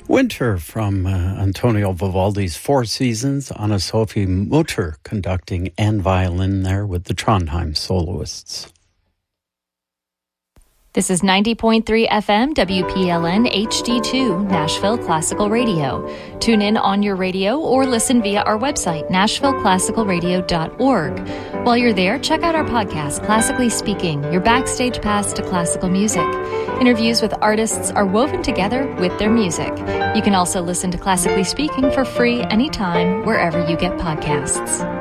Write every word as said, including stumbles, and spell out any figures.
Winter from uh, Antonio Vivaldi's Four Seasons. Anna-Sophie Mutter conducting and violin there with the Trondheim soloists. This is ninety point three F M W P L N H D two, Nashville Classical Radio. Tune in on your radio or listen via our website, nashville classical radio dot org. While you're there, check out our podcast, Classically Speaking, your backstage pass to classical music. Interviews with artists are woven together with their music. You can also listen to Classically Speaking for free anytime, wherever you get podcasts.